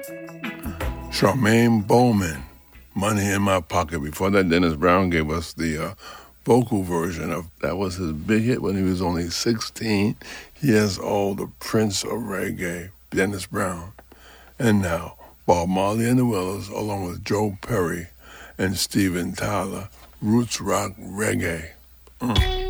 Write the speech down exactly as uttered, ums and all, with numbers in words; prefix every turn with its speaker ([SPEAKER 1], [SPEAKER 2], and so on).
[SPEAKER 1] Charmaine Bowman, Money in My Pocket. Before that, Dennis Brown gave us the uh, vocal version of, that was his big hit when he was only sixteen years old, the Prince of Reggae, Dennis Brown. And now, Bob Marley and the Wailers, along with Joe Perry and Steven Tyler, Roots Rock Reggae. Mm.